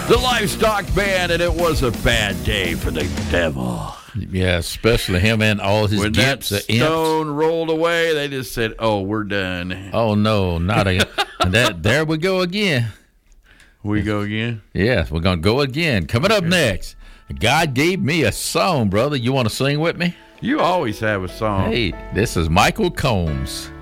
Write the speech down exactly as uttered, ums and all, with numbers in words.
The Livestock Band, and it was a bad day for the devil. Yeah, especially him and all his When that gimps, the stone imps. rolled away, they just said, "Oh, we're done." Oh no, not again. And that there we go again. We go again. Yes, we're gonna go again. Coming up next, God gave me a song, brother. You want to sing with me? You always have a song. Hey, this is Michael Combs.